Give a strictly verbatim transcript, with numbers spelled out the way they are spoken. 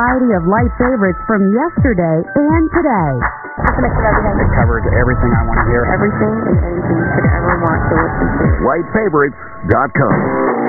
Variety of light favorites from yesterday and today. It's a mix of everything. It covers everything I want to hear. Everything and anything you could ever want to listen to. light favorites dot com